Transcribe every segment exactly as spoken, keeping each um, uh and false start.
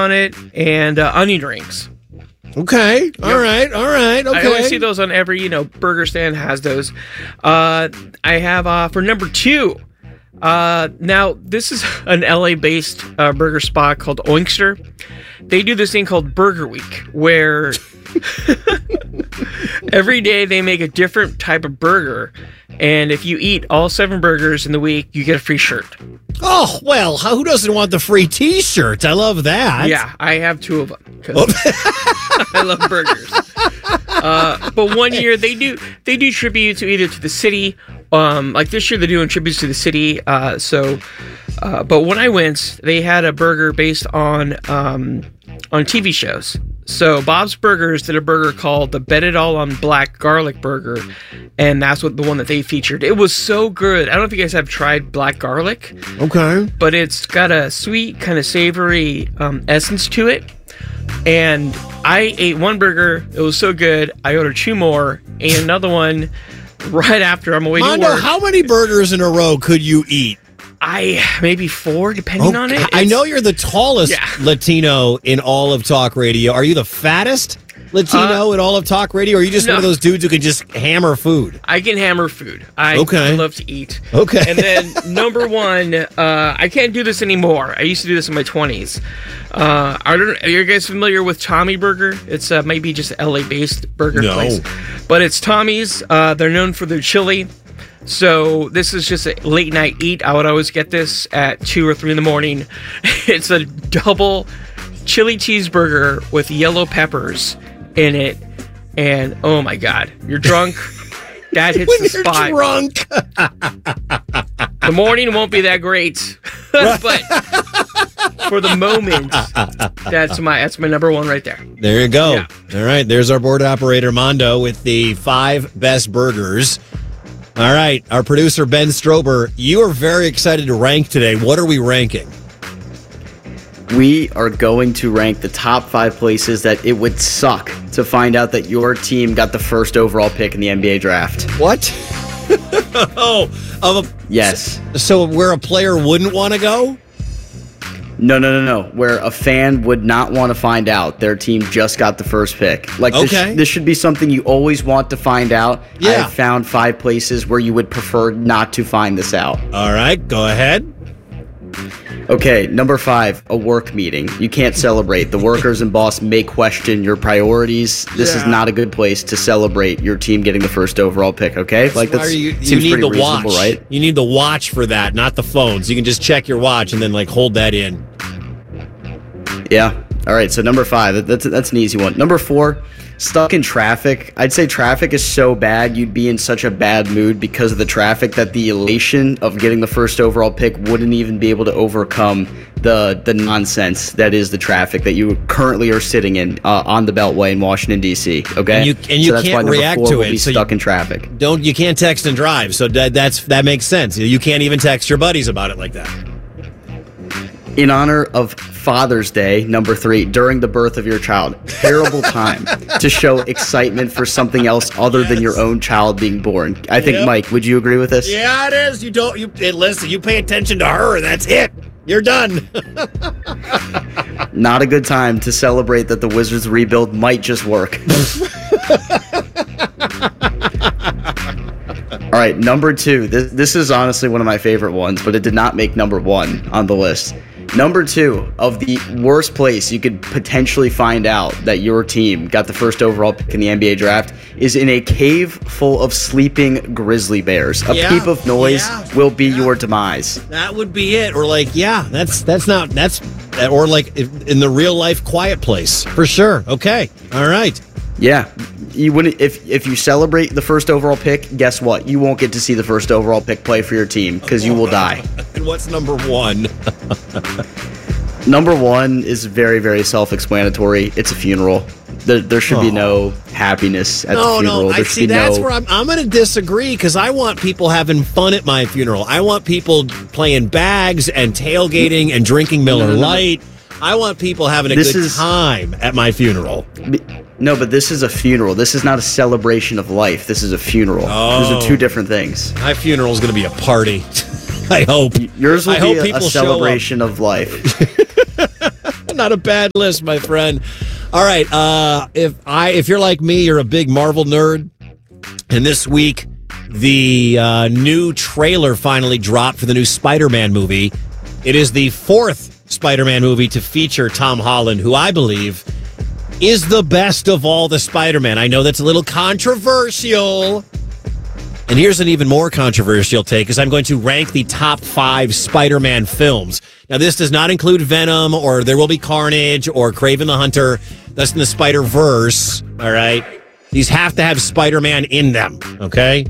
on it, and uh, onion rings. Okay. All yep. right. All right. Okay. I always see those on every, you know, burger stand has those. Uh, I have uh, for number two. Uh, now this is an L A-based uh, burger spot called Oinkster. They do this thing called Burger Week, where every day they make a different type of burger, and if you eat all seven burgers in the week, you get a free shirt. Oh, well, who doesn't want the free T-shirt? I love that. Yeah, I have two of them because oh. I love burgers. Uh, but one year they do they do tribute to either to the city. Um, like this year they're doing tributes to the city. Uh, so, uh, but when I went, they had a burger based on um, on T V shows. So Bob's Burgers did a burger called the Bet It All on Black Garlic Burger, and that's what the one that they featured. It was so good. I don't know if you guys have tried black garlic. Okay. But it's got a sweet, kind of savory um, essence to it. And I ate one burger. It was so good. I ordered two more, and another one right after I'm away Mondo, to work. How many burgers in a row could you eat? I maybe four, depending oh, on it. It's, I know you're the tallest yeah. Latino in all of talk radio. Are you the fattest Latino uh, in all of talk radio? Or are you just no. one of those dudes who can just hammer food? I can hammer food. I okay. love to eat. Okay. And then number one, uh, I can't do this anymore. I used to do this in my twenties. Uh, are, there, are you guys familiar with Tommy Burger? It's uh, maybe just L A-based burger no. place. But it's Tommy's. Uh, they're known for their chili. So this is just a late night eat. I would always get this at two or three in the morning. It's a double chili cheeseburger with yellow peppers in it, and oh my god, you're drunk. That hits when the you're spot. Drunk. The morning won't be that great, but for the moment, that's my that's my number one right there. There you go. Yeah. All right, there's our board operator Mondo with the five best burgers. All right, our producer, Ben Strober, you are very excited to rank today. What are we ranking? We are going to rank the top five places that it would suck to find out that your team got the first overall pick in the N B A draft. What? oh, of a, yes. So where a player wouldn't want to go? No, no, no, no. Where a fan would not want to find out their team just got the first pick. Like this, okay. this should be something you always want to find out. Yeah. I have found five places where you would prefer not to find this out. All right, go ahead. Okay, number five, a work meeting. You can't celebrate. The workers and boss may question your priorities. This yeah. is not a good place to celebrate your team getting the first overall pick, okay? That's like that's you, you seems need pretty the watch, reasonable, right? You need the watch for that, not the phone. So you can just check your watch and then like hold that in. Yeah. All right, so number five, that's that's an easy one. Number four, stuck in traffic. I'd say traffic is so bad, you'd be in such a bad mood because of the traffic that the elation of getting the first overall pick wouldn't even be able to overcome the the nonsense that is the traffic that you currently are sitting in uh, on the Beltway in Washington, D C. Okay, and you, and you so that's can't why react four to will it. Be so stuck you, in traffic. Don't you can't text and drive. So that that's that makes sense. You can't even text your buddies about it like that. In honor of Father's Day, number three, during the birth of your child. Terrible time to show excitement for something else other yes. than your own child being born. I think, yep. Mike, would you agree with this? Yeah, it is. You don't, you hey, listen, you pay attention to her. That's it. You're done. Not a good time to celebrate that the Wizards rebuild might just work. All right, number two. This, this is honestly one of my favorite ones, but it did not make number one on the list. Number two of the worst place you could potentially find out that your team got the first overall pick in the N B A draft is in a cave full of sleeping grizzly bears. A yeah, peep of noise yeah, will be yeah. your demise. That would be it. Or like, yeah, that's that's not that's or like in the real life quiet place for sure. Okay, all right. Yeah, you wouldn't if if you celebrate the first overall pick. Guess what? You won't get to see the first overall pick play for your team because you will die. And what's number one? Number one is very very self-explanatory. It's a funeral. There there should oh. be no happiness at no, the funeral. No, there I see. That's no... where I'm. I'm going to disagree because I want people having fun at my funeral. I want people playing bags and tailgating and drinking Miller no, no, no, Lite. No. I want people having a this good is, time at my funeral. No, but this is a funeral. This is not a celebration of life. This is a funeral. Oh. Those are two different things. My funeral is going to be a party. I hope. Yours will I be hope a, a celebration of life. I'm not a bad list, my friend. All right, uh, if I if you're like me, you're a big Marvel nerd, and this week the uh, new trailer finally dropped for the new Spider-Man movie. It is the fourth Spider-Man movie to feature Tom Holland, who I believe is the best of all the Spider-Man. I know that's a little controversial. And here's an even more controversial take, is I'm going to rank the top five Spider-Man films. Now, this does not include Venom or There Will Be Carnage or Kraven the Hunter. That's in the Spider-Verse, all right? These have to have Spider-Man in them, okay?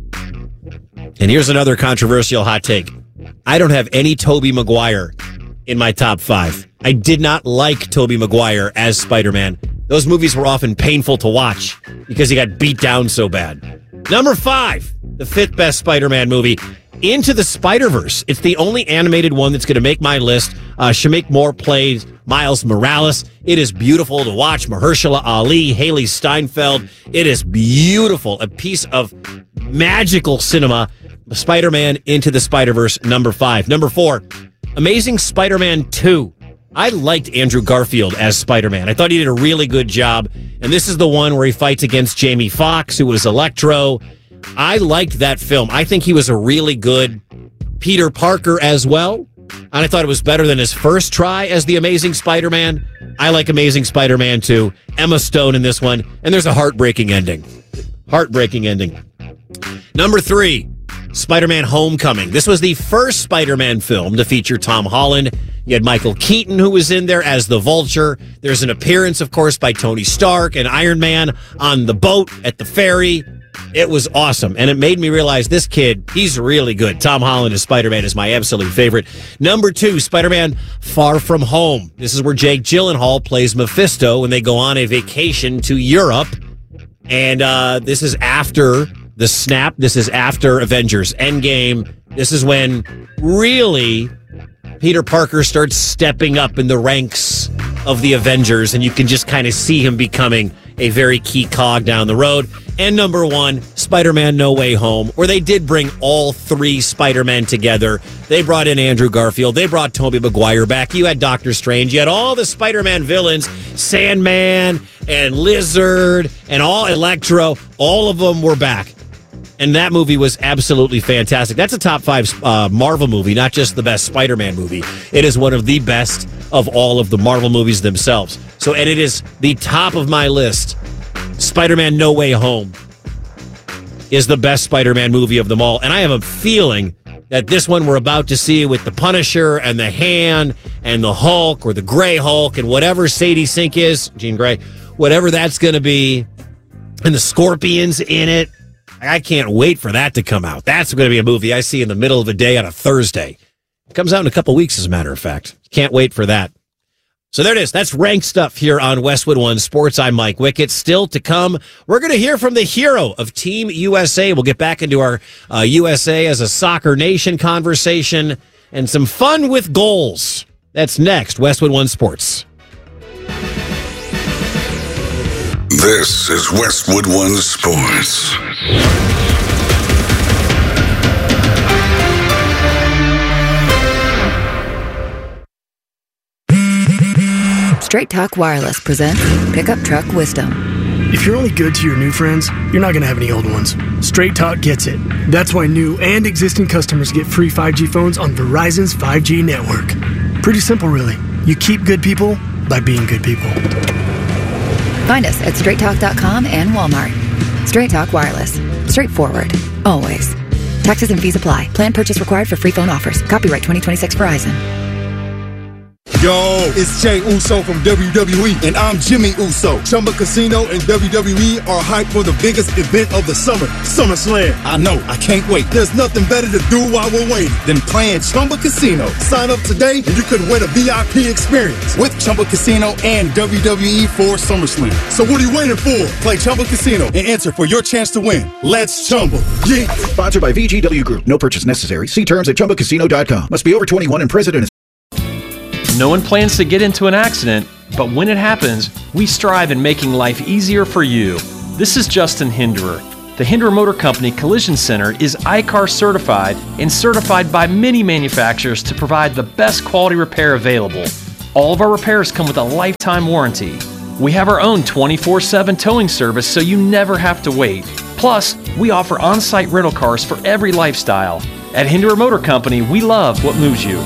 And here's another controversial hot take. I don't have any Tobey Maguire in my top five. I did not like Tobey Maguire as Spider-Man. Those movies were often painful to watch because he got beat down so bad. Number five, the fifth best Spider-Man movie, Into the Spider-Verse. It's the only animated one that's going to make my list. Uh, Shamik Moore plays Miles Morales. It is beautiful to watch. Mahershala Ali, Haley Steinfeld. It is beautiful. A piece of magical cinema. Spider-Man Into the Spider-Verse, number five. Number four, Amazing Spider-Man two. I liked Andrew Garfield as Spider-Man. I thought he did a really good job. And this is the one where he fights against Jamie Foxx, who was Electro. I liked that film. I think he was a really good Peter Parker as well. And I thought it was better than his first try as the Amazing Spider-Man. I like Amazing Spider-Man two. Emma Stone in this one. And there's a heartbreaking ending. Heartbreaking ending. Number three, Spider-Man Homecoming. This was the first Spider-Man film to feature Tom Holland. You had Michael Keaton, who was in there as the Vulture. There's an appearance, of course, by Tony Stark and Iron Man on the boat at the ferry. It was awesome, and it made me realize this kid, he's really good. Tom Holland as Spider-Man is my absolute favorite. Number two, Spider-Man Far From Home. This is where Jake Gyllenhaal plays Mephisto when they go on a vacation to Europe. And uh, this is after the snap. This is after Avengers Endgame. This is when really Peter Parker starts stepping up in the ranks of the Avengers, and you can just kind of see him becoming a very key cog down the road. And number one, Spider-Man No Way Home, where they did bring all three Spider-Men together. They brought in Andrew Garfield. They brought Tobey Maguire back. You had Doctor Strange. You had all the Spider-Man villains, Sandman and Lizard and all Electro. All of them were back. And that movie was absolutely fantastic. That's a top five uh, Marvel movie, not just the best Spider-Man movie. It is one of the best of all of the Marvel movies themselves. So, and it is the top of my list. Spider-Man No Way Home is the best Spider-Man movie of them all. And I have a feeling that this one we're about to see with the Punisher and the Hand and the Hulk or the Gray Hulk and whatever Sadie Sink is, Jean Grey, whatever that's going to be, and the Scorpions in it. I can't wait for that to come out. That's going to be a movie I see in the middle of the day on a Thursday. It comes out in a couple weeks, as a matter of fact. Can't wait for that. So there it is. That's ranked stuff here on Westwood One Sports. I'm Mike Wickett. Still to come, we're going to hear from the hero of Team U S A. We'll get back into our uh, U S A as a soccer nation conversation and some fun with goals. That's next. Westwood One Sports. This is Westwood One Sports. Straight Talk Wireless presents Pickup Truck Wisdom. If you're only good to your new friends, you're not going to have any old ones. Straight Talk gets it. That's why new and existing customers get free five G phones on Verizon's five G network. Pretty simple, really. You keep good people by being good people. Find us at straight talk dot com and Walmart. Straight Talk Wireless. Straightforward. Always. Taxes and fees apply. Plan purchase required for free phone offers. Copyright twenty twenty-six Verizon. Yo, it's Jay Uso from W W E, and I'm Jimmy Uso. Chumba Casino and W W E are hyped for the biggest event of the summer, SummerSlam. I know, I can't wait. There's nothing better to do while we're waiting than playing Chumba Casino. Sign up today, and you could win a V I P experience with Chumba Casino and W W E for SummerSlam. So what are you waiting for? Play Chumba Casino and enter for your chance to win. Let's Chumba. Yeah. Sponsored by V G W Group. No purchase necessary. See terms at chumba casino dot com. Must be over twenty-one and present in. No one plans to get into an accident, but when it happens, we strive in making life easier for you. This is Justin Hinderer. The Hinderer Motor Company Collision Center is I C A R certified and certified by many manufacturers to provide the best quality repair available. All of our repairs come with a lifetime warranty. We have our own twenty-four seven towing service, so you never have to wait. Plus, we offer on-site rental cars for every lifestyle. At Hinderer Motor Company, we love what moves you.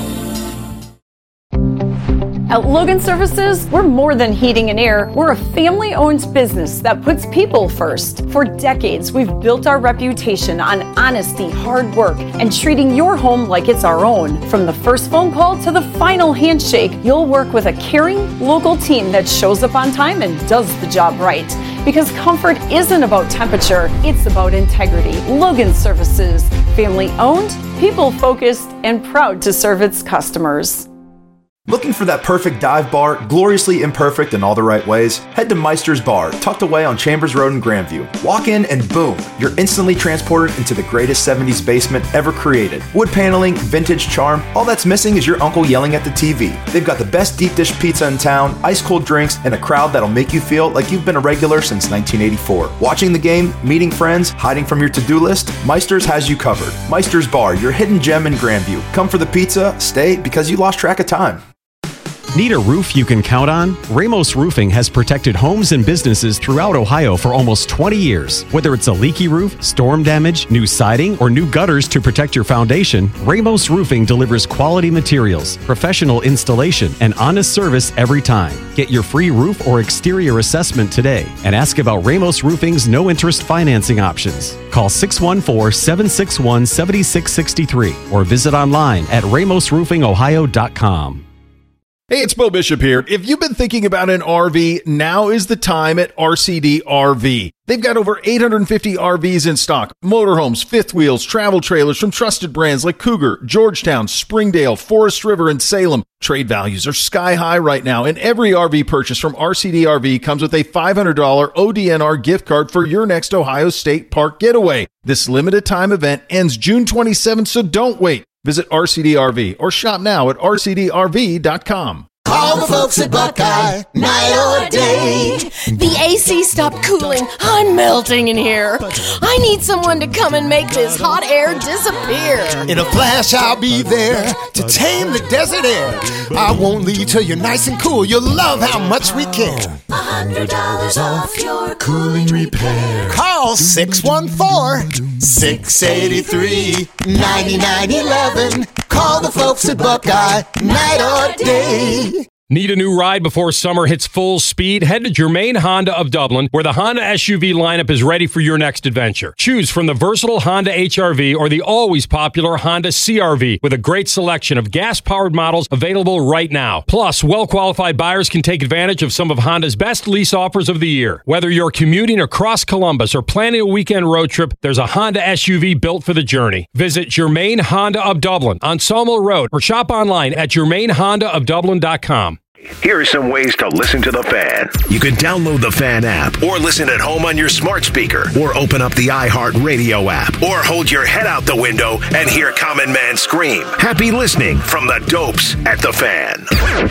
At Logan Services, we're more than heating and air. We're a family-owned business that puts people first. For decades, we've built our reputation on honesty, hard work, and treating your home like it's our own. From the first phone call to the final handshake, you'll work with a caring, local team that shows up on time and does the job right. Because comfort isn't about temperature, it's about integrity. Logan Services, family-owned, people-focused, and proud to serve its customers. Looking for that perfect dive bar, gloriously imperfect in all the right ways? Head to Meister's Bar, tucked away on Chambers Road in Grandview. Walk in and boom, you're instantly transported into the greatest seventies basement ever created. Wood paneling, vintage charm, all that's missing is your uncle yelling at the T V. They've got the best deep dish pizza in town, ice cold drinks, and a crowd that'll make you feel like you've been a regular since nineteen eighty-four. Watching the game, meeting friends, hiding from your to-do list, Meister's has you covered. Meister's Bar, your hidden gem in Grandview. Come for the pizza, stay because you lost track of time. Need a roof you can count on? Ramos Roofing has protected homes and businesses throughout Ohio for almost twenty years. Whether it's a leaky roof, storm damage, new siding, or new gutters to protect your foundation, Ramos Roofing delivers quality materials, professional installation, and honest service every time. Get your free roof or exterior assessment today and ask about Ramos Roofing's no-interest financing options. Call six one four, seven six one, seven six six three or visit online at ramos roofing ohio dot com. Hey, it's Bo Bishop here. If you've been thinking about an R V, now is the time at R C D R V. They've got over eight hundred fifty R Vs in stock. Motorhomes, fifth wheels, travel trailers from trusted brands like Cougar, Georgetown, Springdale, Forest River, and Salem. Trade values are sky high right now, and every R V purchase from R C D R V comes with a five hundred dollars O D N R gift card for your next Ohio State Park getaway. This limited time event ends June twenty-seventh, so don't wait. Visit R C D R V or shop now at r c d r v dot com. Call the folks at Buckeye, night or day. The A C stopped cooling. I'm melting in here. I need someone to come and make this hot air disappear. In a flash, I'll be there to tame the desert air. I won't leave till you're nice and cool. You'll love how much we care. A hundred dollars off your cooling repair. Call six one four, six eight three, nine nine one one. Call the folks at Buckeye, night or day. Need a new ride before summer hits full speed? Head to Germain Honda of Dublin, where the Honda S U V lineup is ready for your next adventure. Choose from the versatile Honda H R V or the always popular Honda C R V, with a great selection of gas-powered models available right now. Plus, well-qualified buyers can take advantage of some of Honda's best lease offers of the year. Whether you're commuting across Columbus or planning a weekend road trip, there's a Honda S U V built for the journey. Visit Germain Honda of Dublin on Sawmill Road or shop online at germain honda of dublin dot com. Here are some ways to listen to The Fan. You can download the Fan app or listen at home on your smart speaker or open up the iHeartRadio app or hold your head out the window and hear Common Man scream. Happy listening from the Dopes at The Fan.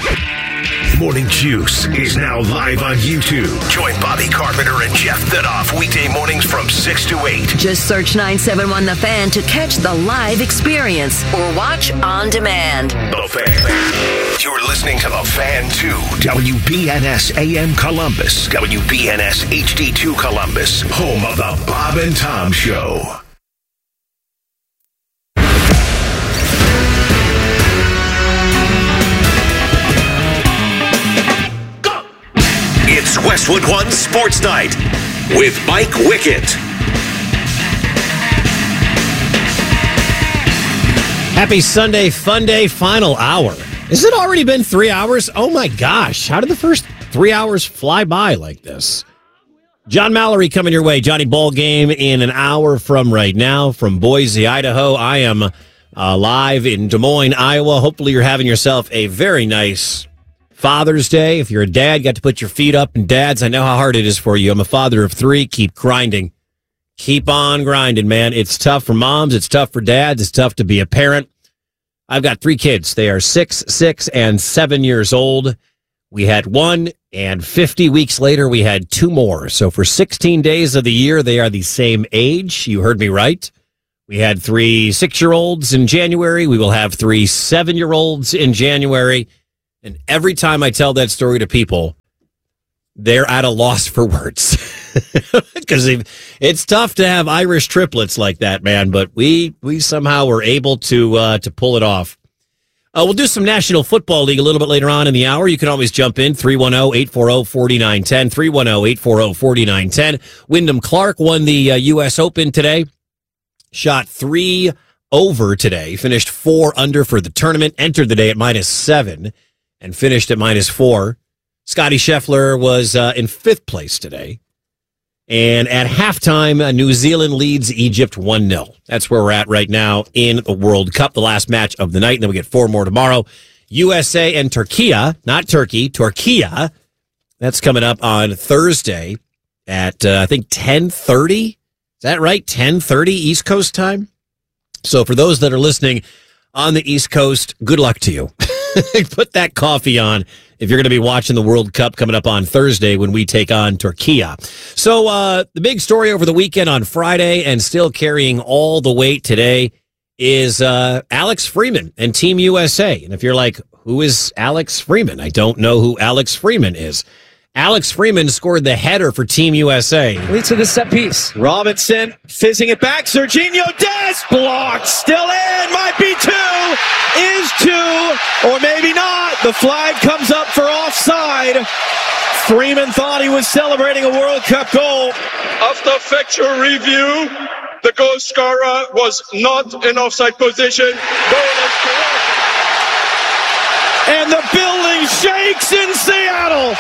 Morning Juice is now live on YouTube. Join Bobby Carpenter and Jeff Thidoff weekday mornings from six to eight. Just search nine seven one The Fan to catch the live experience or watch on demand. The Fan. You're listening to The Fan two. W B N S A M Columbus. W B N S H D two Columbus. Home of the Bob and Tom Show. It's Westwood One Sports Night with Mike Wickett. Happy Sunday, fun day, final hour. Has it already been three hours? Oh my gosh, how did the first three hours fly by like this? John Mallory coming your way. Johnny Ball Game in an hour from right now from Boise, Idaho. I am uh, live in Des Moines, Iowa. Hopefully you're having yourself a very nice Father's Day. If you're a dad, got to put your feet up. And dads, I know how hard it is for you. I'm a father of three. Keep grinding. Keep on grinding, man. It's tough for moms. It's tough for dads. It's tough to be a parent. I've got three kids. They are six, six, and seven years old. We had one, and fifty weeks later, we had two more. So for sixteen days of the year, they are the same age. You heard me right. We had three six-year-olds in January. We will have three seven-year-olds in January. And every time I tell that story to people, they're at a loss for words. Because it's tough to have Irish triplets like that, man. But we we somehow were able to uh, to pull it off. Uh, we'll do some National Football League a little bit later on in the hour. You can always jump in, three one zero, eight four zero, four nine one zero, three one zero, eight four zero, four nine one zero. Wyndham Clark won the uh, U S Open today. Shot three over today. Finished four under for the tournament. Entered the day at minus seven and finished at minus four. Scotty Scheffler was uh, in fifth place today. And at halftime, uh, New Zealand leads Egypt one nil. That's where we're at right now in the World Cup, the last match of the night. And then we get four more tomorrow. U S A and Turkey, not Turkey, Turkey. That's coming up on Thursday at, uh, I think, ten thirty. Is that right? ten thirty East Coast time? So for those that are listening on the East Coast, good luck to you. Put that coffee on if you're going to be watching the World Cup coming up on Thursday when we take on Turkey. So uh, the big story over the weekend on Friday and still carrying all the weight today is uh, Alex Freeman and Team U S A. And if you're like, who is Alex Freeman? I don't know who Alex Freeman is. Alex Freeman scored the header for Team U S A. Leads to the set piece. Robinson fizzing it back. Serginho Dest blocked. Still in. Might be two. Is two. Or maybe not. The flag comes up for offside. Freeman thought he was celebrating a World Cup goal. After factual review, the goal scorer was not in offside position. Goal is correct. And the building shakes in Seattle.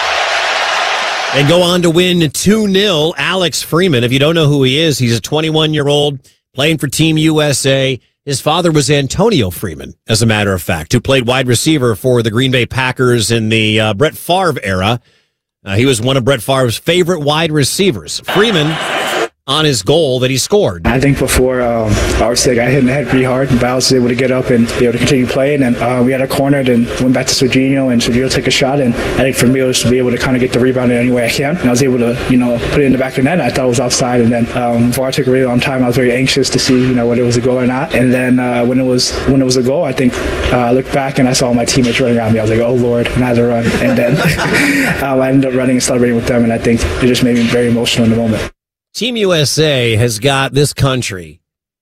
And go on to win two nil. Alex Freeman, if you don't know who he is, he's a twenty-one-year-old playing for Team U S A. His father was Antonio Freeman, as a matter of fact, who played wide receiver for the Green Bay Packers in the uh, Brett Favre era. Uh, he was one of Brett Favre's favorite wide receivers. Freeman on his goal that he scored. I think before, um, obviously, I got hit in the head pretty hard, but I was able to get up and be able to continue playing. And uh, we had a corner, and went back to Serginho, and Serginho took a shot. And I think for me, it was to be able to kind of get the rebound in any way I can. And I was able to, you know, put it in the back of the net. I thought it was offside. And then um, before I took a really long time, I was very anxious to see, you know, whether it was a goal or not. And then uh, when it was when it was a goal, I think uh, I looked back and I saw my teammates running around me. I was like, oh Lord, another run. And then um, I ended up running and celebrating with them. And I think it just made me very emotional in the moment. Team U S A has got this country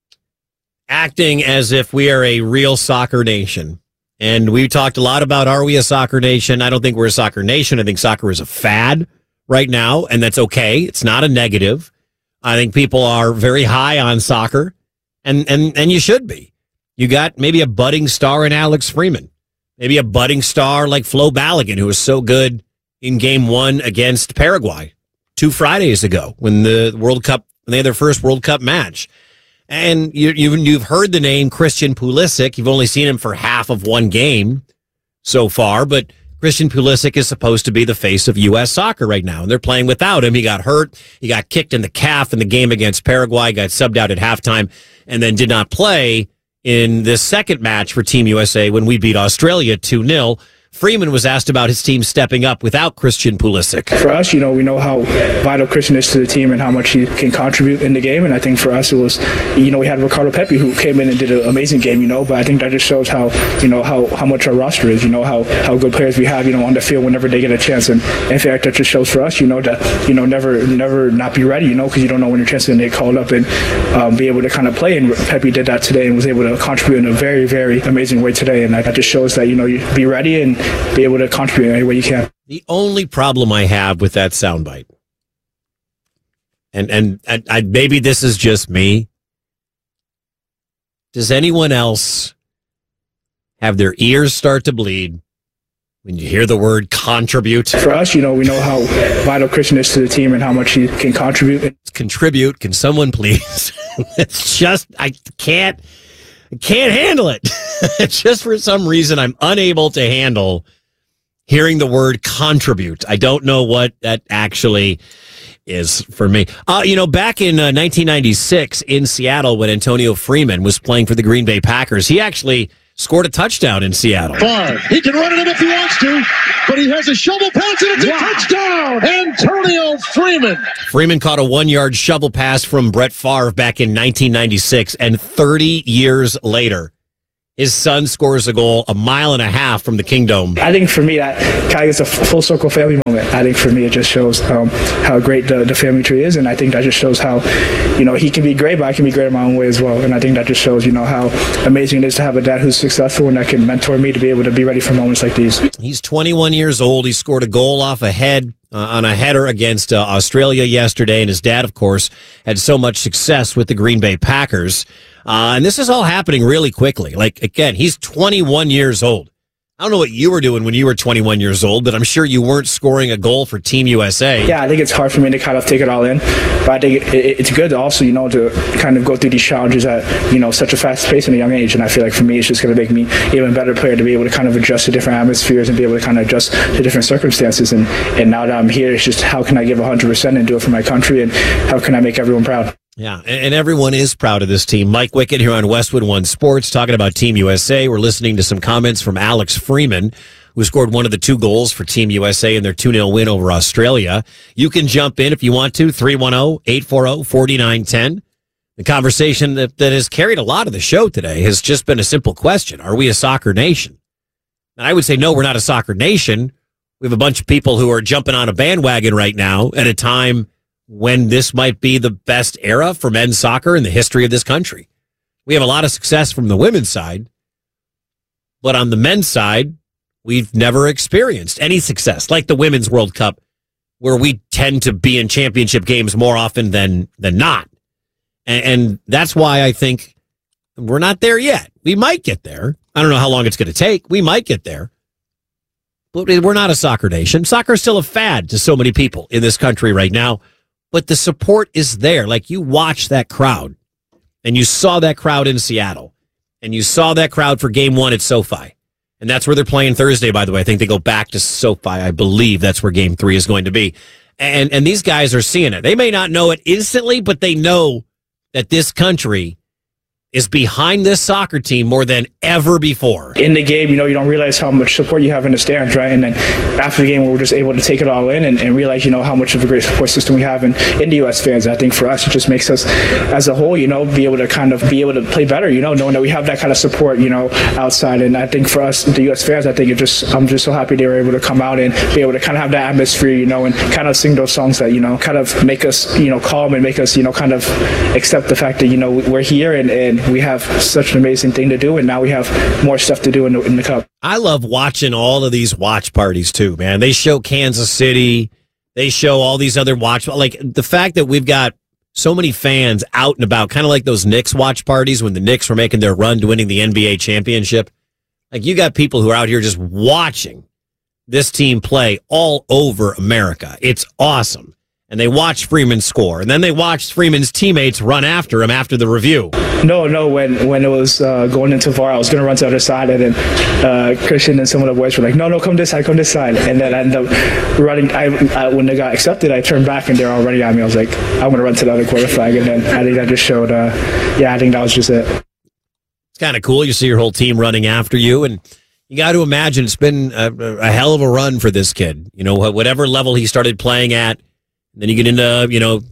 acting as if we are a real soccer nation. And we talked a lot about, are we a soccer nation? I don't think we're a soccer nation. I think soccer is a fad right now, and that's okay. It's not a negative. I think people are very high on soccer, and, and, and you should be. You got maybe a budding star in Alex Freeman, maybe a budding star like Flo Balogun, who was so good in game one against Paraguay two Fridays ago when the World Cup, when they had their first World Cup match. And you, you, you've heard the name Christian Pulisic. You've only seen him for half of one game so far, but Christian Pulisic is supposed to be the face of U S soccer right now, and they're playing without him. He got hurt. He got kicked in the calf in the game against Paraguay, got subbed out at halftime, and then did not play in this second match for Team U S A when we beat Australia two nil. Freeman was asked about his team stepping up without Christian Pulisic. For us, you know, we know how vital Christian is to the team and how much he can contribute in the game. And I think for us, it was, you know, we had Ricardo Pepi who came in and did an amazing game, you know, but I think that just shows how, you know, how, how much our roster is, you know, how, how good players we have, you know, on the field whenever they get a chance. And in fact, that just shows for us, you know, that, you know, never, never not be ready, you know, because you don't know when your chance is going to get called up and um, be able to kind of play. And Pepi did that today and was able to contribute in a very, very amazing way today. And that just shows that, you know, you be ready and be able to contribute in any way you can. The only problem I have with that soundbite, and, and and I, maybe this is just me, does anyone else have their ears start to bleed when you hear the word contribute? For us, you know, we know how vital Christian is to the team and how much he can contribute. Contribute. Can someone please? It's just, I can't, I can't handle it. Just for some reason, I'm unable to handle hearing the word contribute. I don't know what that actually is for me. Uh, you know, back in uh, nineteen ninety-six in Seattle when Antonio Freeman was playing for the Green Bay Packers, he actually scored a touchdown in Seattle. Favre. He can run it in if he wants to, but he has a shovel pass and it's a wow. touchdown. Antonio Freeman. Freeman caught a one-yard shovel pass from Brett Favre back in nineteen ninety-six, and thirty years later, his son scores a goal a mile and a half from the Kingdom. I think for me, that kind of is a full circle family moment. I think for me, it just shows um, how great the, the family tree is. And I think that just shows how, you know, he can be great, but I can be great in my own way as well. And I think that just shows, you know, how amazing it is to have a dad who's successful and that can mentor me to be able to be ready for moments like these. He's twenty-one years old. He scored a goal off a head uh, on a header against uh, Australia yesterday. And his dad, of course, had so much success with the Green Bay Packers. Uh, and this is all happening really quickly. Like, again, he's twenty-one years old. I don't know what you were doing when you were twenty-one years old, but I'm sure you weren't scoring a goal for Team U S A. Yeah, I think it's hard for me to kind of take it all in, but I think it, it, it's good also, you know, to kind of go through these challenges at, you know, such a fast pace in a young age. And I feel like for me, it's just going to make me an even better player to be able to kind of adjust to different atmospheres and be able to kind of adjust to different circumstances. And, and now that I'm here, it's just how can I give one hundred percent and do it for my country, and how can I make everyone proud? Yeah, and everyone is proud of this team. Mike Wickett here on Westwood One Sports talking about Team U S A. We're listening to some comments from Alex Freeman, who scored one of the two goals for Team U S A in their two nil win over Australia. You can jump in if you want to, three one zero, eight four zero, four nine one zero. The conversation that, that has carried a lot of the show today has just been a simple question. Are we a soccer nation? And I would say, no, we're not a soccer nation. We have a bunch of people who are jumping on a bandwagon right now at a time when this might be the best era for men's soccer in the history of this country. We have a lot of success from the women's side, but on the men's side, we've never experienced any success like the Women's World Cup, where we tend to be in championship games more often than, than not. And, and that's why I think we're not there yet. We might get there. I don't know how long it's going to take. We might get there. But we're not a soccer nation. Soccer is still a fad to so many people in this country right now. But the support is there. Like, you watch that crowd, and you saw that crowd in Seattle, and you saw that crowd for game one at SoFi. And that's where they're playing Thursday, by the way. I think they go back to SoFi. I believe that's where game three is going to be. And, and these guys are seeing it. They may not know it instantly, but they know that this country is behind this soccer team more than ever before. In the game, you know, you don't realize how much support you have in the stands, right? And then after the game, we're just able to take it all in and, and realize, you know, how much of a great support system we have in, in the U S fans. I think for us, it just makes us, as a whole, you know, be able to kind of be able to play better, you know, knowing that we have that kind of support, you know, outside. And I think for us, the U S fans, I think it just, I'm just so happy they were able to come out and be able to kind of have that atmosphere, you know, and kind of sing those songs that, you know, kind of make us, you know, calm and make us, you know, kind of accept the fact that, you know, we're here and, and we have such an amazing thing to do, and now we have more stuff to do in the, in the Cup. I love watching all of these watch parties too, man. They show Kansas City, they show all these other watch, like the fact that we've got so many fans out and about, kind of like those Knicks watch parties when the Knicks were making their run to winning the N B A championship. Like, you got people who are out here just watching this team play all over America. It's awesome. And they watched Freeman score, and then they watched Freeman's teammates run after him after the review. No, no. When when it was uh, going into V A R, I was going to run to the other side, and then uh, Christian and some of the boys were like, "No, no, come this side, come this side." And then I ended up running. I, I when they got accepted, I turned back, and they're all running at me. I was like, "I'm going to run to the other quarter flag," and then I think that just showed. Uh, yeah, I think that was just it. It's kind of cool. You see your whole team running after you, and you got to imagine it's been a, a hell of a run for this kid. You know, whatever level he started playing at. Then you get into, you know,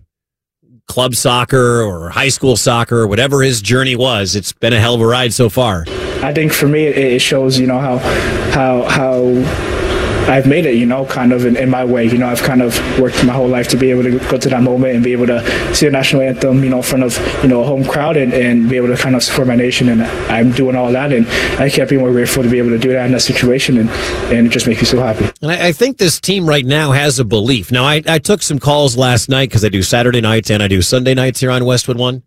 club soccer or high school soccer or whatever his journey was. It's been a hell of a ride so far. I think for me, it shows, you know, how how how I've made it, you know, kind of in, in my way. You know, I've kind of worked my whole life to be able to go to that moment and be able to see a national anthem, you know, in front of, you know, a home crowd and, and be able to kind of support my nation. And I'm doing all that. And I can't be more grateful to be able to do that in that situation. And, and it just makes me so happy. And I, I think this team right now has a belief. Now, I, I took some calls last night because I do Saturday nights and I do Sunday nights here on Westwood One.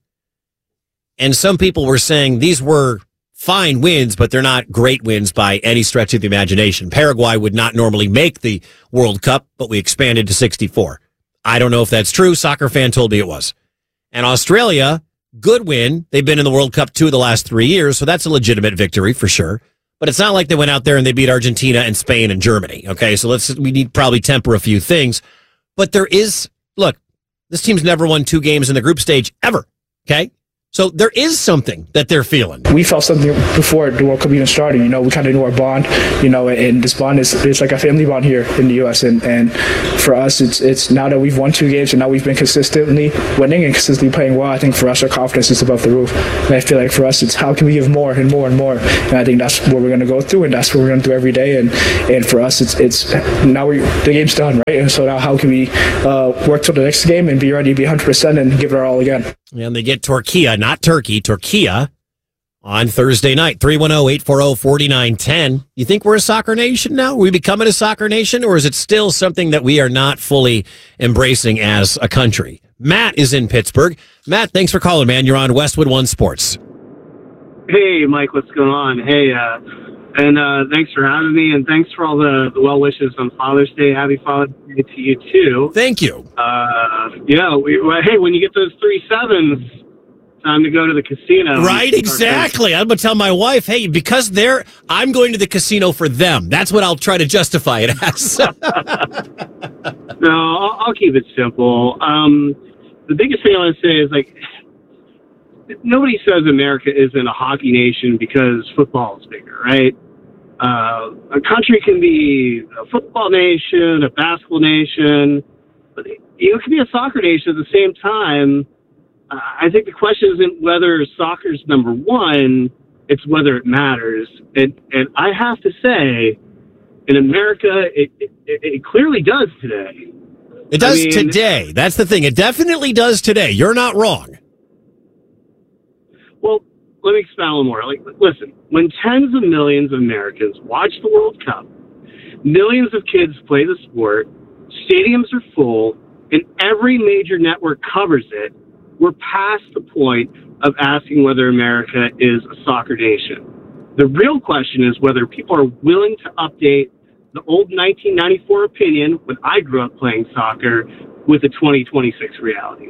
And some people were saying these were fine wins, but they're not great wins by any stretch of the imagination. Paraguay would not normally make the World Cup, but we expanded to sixty-four. I don't know if that's true. Soccer fan told me it was. And Australia, good win. They've been in the World Cup two of the last three years, so that's a legitimate victory for sure. But it's not like they went out there and they beat Argentina and Spain and Germany. Okay, so let's we need probably temper a few things. But there is, look, this team's never won two games in the group stage ever. Okay? So there is something that they're feeling. We felt something before the World Cup even started. You know, we kind of knew our bond, you know, and this bond is it's like a family bond here in the U S And, and for us, it's it's now that we've won two games and now we've been consistently winning and consistently playing well. I think for us, our confidence is above the roof. And I feel like for us, it's how can we give more and more and more. And I think that's what we're going to go through, and that's what we're going to do every day. And and for us, it's it's now we the game's done, right? And so now how can we uh, work till the next game and be ready to be one hundred percent and give it our all again? And they get Torquia, not Turkey, Torquia on Thursday night. three one zero, eight four zero, four nine one zero. You think we're a soccer nation now? Are we becoming a soccer nation, or is it still something that we are not fully embracing as a country? Matt is in Pittsburgh. Matt, thanks for calling, man. You're on Westwood One Sports. Hey, Mike, what's going on? Hey, uh, and uh, thanks for having me, and thanks for all the, the well wishes on Father's Day. Happy Father's Day to you, too. Thank you. Uh, yeah, we, well, hey, when you get those three sevens, time to go to the casino. Right, exactly. I'm going to tell my wife, hey, because they're, I'm going to the casino for them. That's what I'll try to justify it as. No, I'll, I'll keep it simple. Um, the biggest thing I want to say is, like, nobody says America isn't a hockey nation because football is bigger, right? Uh, a country can be a football nation, a basketball nation, but it, it can be a soccer nation at the same time. Uh, I think the question isn't whether soccer's number one, it's whether it matters. And and I have to say, in America, it, it, it clearly does today. It does I mean, today. That's the thing. It definitely does today. You're not wrong. Well, let me expound a little more. Like, listen, when tens of millions of Americans watch the World Cup, millions of kids play the sport, stadiums are full, and every major network covers it, we're past the point of asking whether America is a soccer nation. The real question is whether people are willing to update the old nineteen ninety-four opinion when I grew up playing soccer with the twenty twenty-six reality.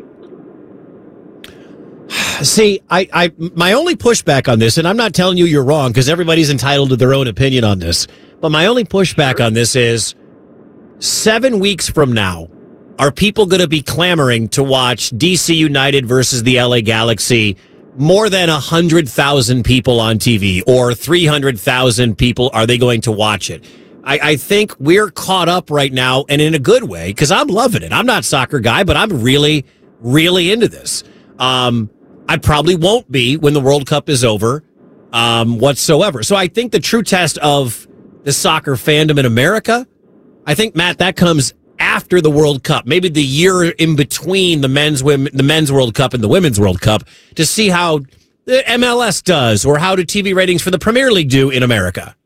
See, I, I, my only pushback on this, and I'm not telling you you're wrong because everybody's entitled to their own opinion on this, but my only pushback on this is seven weeks from now, are people going to be clamoring to watch D C United versus the L A Galaxy more than one hundred thousand people on T V, or three hundred thousand people? Are they going to watch it? I, I think we're caught up right now, and in a good way, because I'm loving it. I'm not a soccer guy, but I'm really, really into this. Um, I probably won't be when the World Cup is over um, whatsoever. So I think the true test of the soccer fandom in America, I think, Matt, that comes after the World Cup, maybe the year in between the men's women, the men's World Cup and the women's World Cup, to see how the M L S does or how do T V ratings for the Premier League do in America.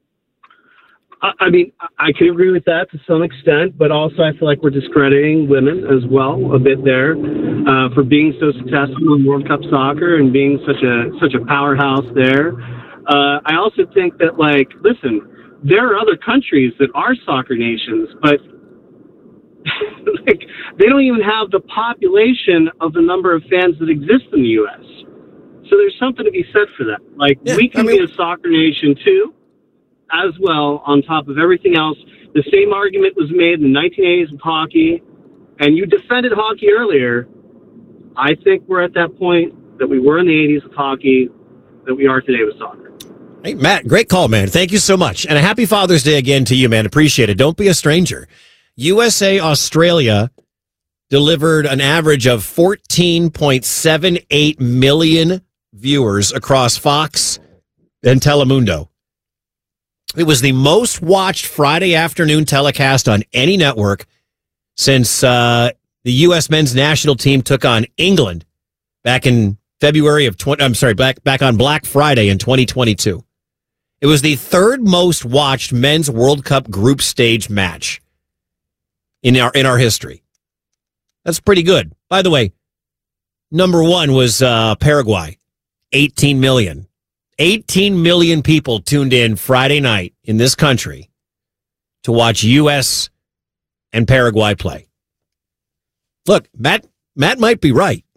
I mean, I can agree with that to some extent, but also I feel like we're discrediting women as well a bit there uh, for being so successful in World Cup soccer and being such a such a powerhouse there. Uh, I also think that, like, listen, there are other countries that are soccer nations, but like, they don't even have the population of the number of fans that exist in the U S. So there's something to be said for that. Like, yeah, we can I mean, be a soccer nation too, as well, on top of everything else. The same argument was made in the nineteen eighties with hockey, and you defended hockey earlier. I think we're at that point that we were in the eighties with hockey, that we are today with soccer. Hey, Matt, great call, man. Thank you so much. And a happy Father's Day again to you, man. Appreciate it. Don't be a stranger. U S A Australia delivered an average of fourteen point seven eight million viewers across Fox and Telemundo. It was the most watched Friday afternoon telecast on any network since uh, the U S men's national team took on England back in February of twenty. I'm sorry, back back on Black Friday in twenty twenty-two. It was the third most watched men's World Cup group stage match in our in our history. That's pretty good. By the way, number one was uh, Paraguay, eighteen million. eighteen million people tuned in Friday night in this country to watch U S and Paraguay play. Look, Matt, Matt might be right,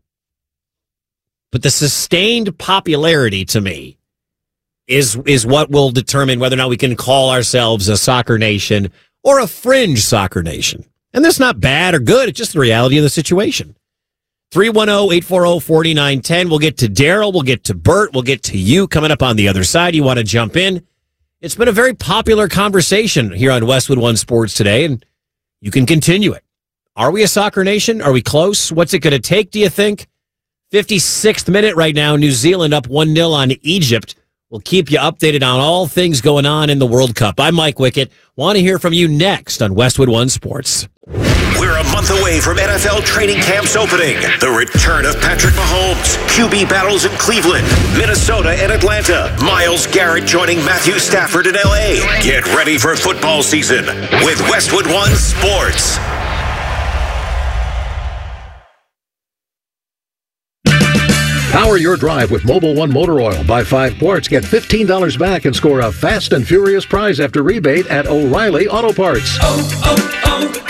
but the sustained popularity to me is, is what will determine whether or not we can call ourselves a soccer nation or a fringe soccer nation. And that's not bad or good. It's just the reality of the situation. three one zero, eight four zero, four nine one zero. We'll get to Daryl. We'll get to Bert. We'll get to you coming up on the other side. You want to jump in? It's been a very popular conversation here on Westwood One Sports today. And you can continue it. Are we a soccer nation? Are we close? What's it going to take, do you think? fifty-sixth minute right now, New Zealand up one nil on Egypt. We'll keep you updated on all things going on in the World Cup. I'm Mike Wickett. Want to hear from you next on Westwood One Sports. We're a month away from N F L training camps opening. The return of Patrick Mahomes, Q B battles in Cleveland, Minnesota, and Atlanta. Myles Garrett joining Matthew Stafford in L A. Get ready for football season with Westwood One Sports. Power your drive with Mobil One Motor Oil. Buy five quarts, get fifteen dollars back, and score a fast and furious prize after rebate at O'Reilly Auto Parts. Oh,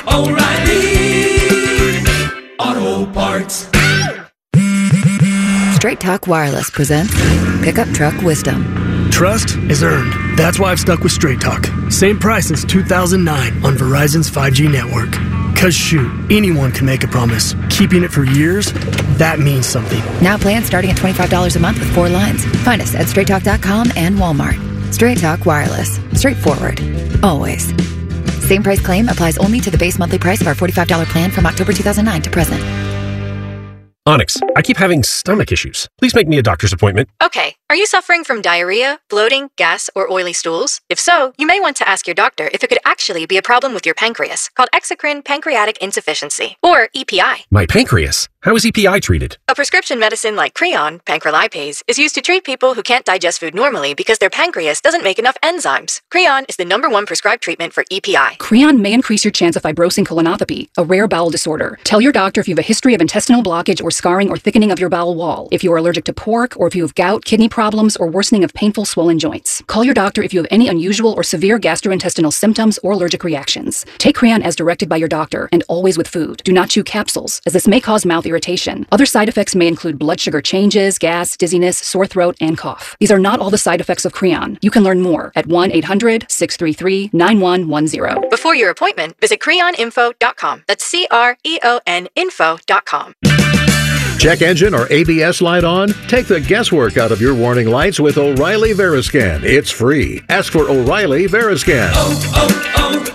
oh, oh, O'Reilly Auto Parts. Straight Talk Wireless presents Pickup Truck Wisdom. Trust is earned. That's why I've stuck with Straight Talk. Same price since two thousand nine on Verizon's five G network. Cause shoot, anyone can make a promise. Keeping it for years, that means something. Now plans starting at twenty-five dollars a month with four lines. Find us at straight talk dot com and Walmart. Straight Talk Wireless. Straightforward. Always. Same price claim applies only to the base monthly price of our forty-five dollars plan from October two thousand nine to present. Onyx, I keep having stomach issues. Please make me a doctor's appointment. Okay. Are you suffering from diarrhea, bloating, gas, or oily stools? If so, you may want to ask your doctor if it could actually be a problem with your pancreas, called exocrine pancreatic insufficiency, or E P I. My pancreas? How is E P I treated? A prescription medicine like Creon, pancrelipase, is used to treat people who can't digest food normally because their pancreas doesn't make enough enzymes. Creon is the number one prescribed treatment for E P I. Creon may increase your chance of fibrosing colonopathy, a rare bowel disorder. Tell your doctor if you have a history of intestinal blockage or scarring or thickening of your bowel wall, if you are allergic to pork, or if you have gout, kidney problems, or worsening of painful swollen joints. Call your doctor if you have any unusual or severe gastrointestinal symptoms or allergic reactions. Take Creon as directed by your doctor, and always with food. Do not chew capsules, as this may cause mouth irritation. Other side effects may include blood sugar changes, gas, dizziness, sore throat, and cough. These are not all the side effects of Creon. You can learn more at one eight hundred six three three nine one one zero. Before your appointment, visit creon info dot com. That's C R E O N info dot com. Check engine or A B S light on? Take the guesswork out of your warning lights with O'Reilly Veriscan. It's free. Ask for O'Reilly Veriscan. Oh,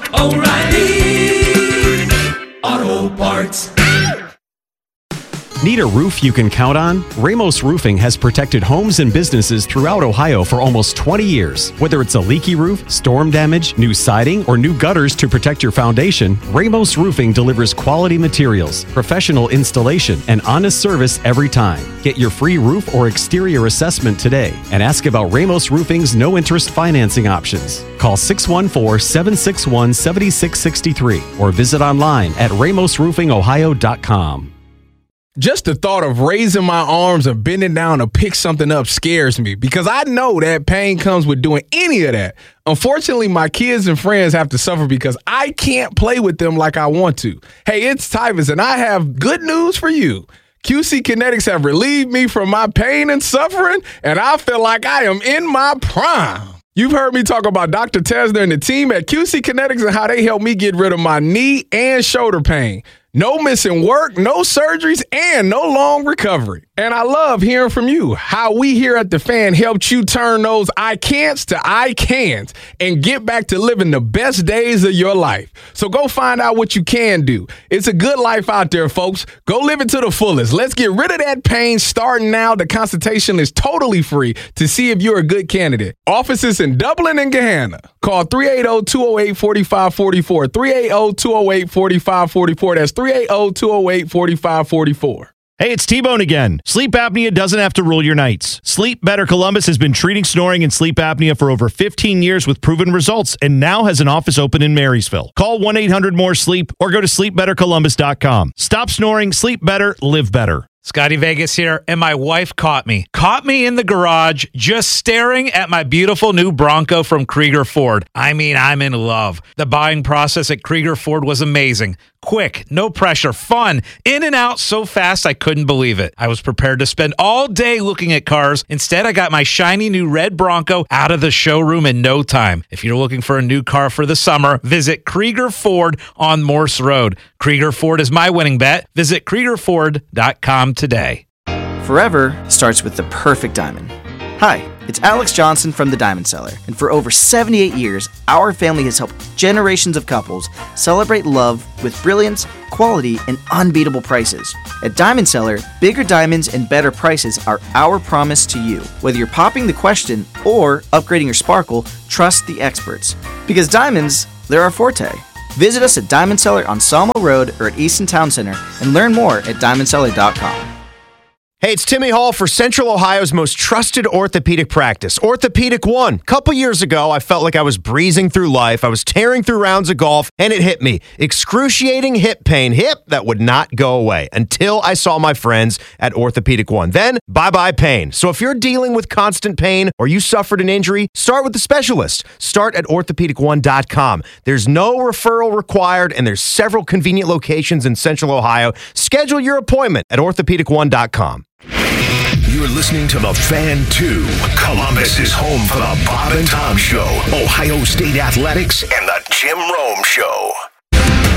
oh, oh, O'Reilly Auto Parts. Need a roof you can count on? Ramos Roofing has protected homes and businesses throughout Ohio for almost twenty years. Whether it's a leaky roof, storm damage, new siding, or new gutters to protect your foundation, Ramos Roofing delivers quality materials, professional installation, and honest service every time. Get your free roof or exterior assessment today and ask about Ramos Roofing's no-interest financing options. Call six one four, seven six one, seven six six three or visit online at ramos roofing ohio dot com. Just the thought of raising my arms or bending down to pick something up scares me because I know that pain comes with doing any of that. Unfortunately, my kids and friends have to suffer because I can't play with them like I want to. Hey, it's Tyvus, and I have good news for you. Q C Kinetics have relieved me from my pain and suffering, and I feel like I am in my prime. You've heard me talk about Doctor Tesner and the team at Q C Kinetics and how they helped me get rid of my knee and shoulder pain. No missing work, no surgeries, and no long recovery. And I love hearing from you, how we here at The Fan helped you turn those I can'ts to I can'ts and get back to living the best days of your life. So go find out what you can do. It's a good life out there, folks. Go live it to the fullest. Let's get rid of that pain starting now. The consultation is totally free to see if you're a good candidate. Offices in Dublin and Gahanna. Call three eight zero, two zero eight, four five four four, three eight zero, two zero eight, four five four four. That's three eight zero, two zero eight, four five four four. Hey, it's T-Bone again. Sleep apnea doesn't have to rule your nights. Sleep Better Columbus has been treating snoring and sleep apnea for over fifteen years with proven results and now has an office open in Marysville. Call one eight hundred more sleep or go to sleep better columbus dot com. Stop snoring, sleep better, live better. Scotty Vegas here, and my wife caught me. Caught me in the garage just staring at my beautiful new Bronco from Krieger Ford. I mean, I'm in love. The buying process at Krieger Ford was amazing. Quick, no pressure, fun, in and out so fast I couldn't believe it. I was prepared to spend all day looking at cars. Instead, I got my shiny new red Bronco out of the showroom in no time. If you're looking for a new car for the summer, visit Krieger Ford on Morse Road. Krieger Ford is my winning bet. Visit krieger ford dot com today. Forever starts with the perfect diamond. Hi, it's It's Alex Johnson from the Diamond Cellar, and for over seventy-eight years, our family has helped generations of couples celebrate love with brilliance, quality, and unbeatable prices. At Diamond Cellar, bigger diamonds and better prices are our promise to you. Whether you're popping the question or upgrading your sparkle, trust the experts. Because diamonds, they're our forte. Visit us at Diamond Cellar on Sawmill Road or at Easton Town Center and learn more at diamond cellar dot com. Hey, it's Timmy Hall for Central Ohio's most trusted orthopedic practice, Orthopedic One. A couple years ago, I felt like I was breezing through life. I was tearing through rounds of golf, and it hit me. Excruciating hip pain. Hip that would not go away until I saw my friends at Orthopedic One. Then, bye-bye pain. So if you're dealing with constant pain or you suffered an injury, start with the specialist. Start at orthopedic one dot com. There's no referral required, and there's several convenient locations in Central Ohio. Schedule your appointment at orthopedic one dot com. You're listening to The Fan two. Columbus is home for the Bob and Tom Show, Ohio State Athletics, and the Jim Rome Show.